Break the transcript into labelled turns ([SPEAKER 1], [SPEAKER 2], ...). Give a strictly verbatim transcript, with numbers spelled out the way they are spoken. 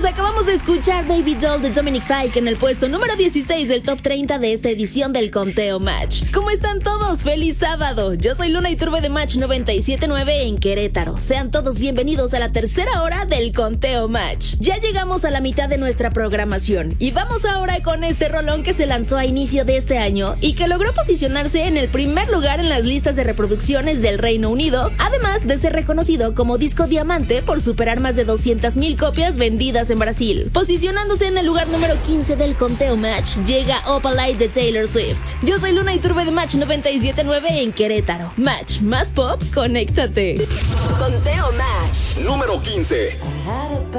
[SPEAKER 1] acabamos de escuchar Baby Doll de Dominic Fike en el puesto número dieciséis del top treinta de esta edición del Conteo Match. ¿Cómo están todos? ¡Feliz sábado! Yo soy Luna Iturbe de Match noventa y siete punto nueve en Querétaro. Sean todos bienvenidos a la tercera hora del Conteo Match. Ya llegamos a la mitad de nuestra programación y vamos ahora con este rolón que se lanzó a inicio de este año y que logró posicionarse en el primer lugar en las listas de reproducciones del Reino Unido, además de ser reconocido como disco diamante por superar más de doscientas mil copias vendidas en Brasil. Posicionándose en el lugar número quince del Conteo Match, llega Opalite de Taylor Swift. Yo soy Luna Iturbe de Match noventa y siete punto nueve en Querétaro. Match más pop, conéctate.
[SPEAKER 2] Conteo Match
[SPEAKER 3] número quince.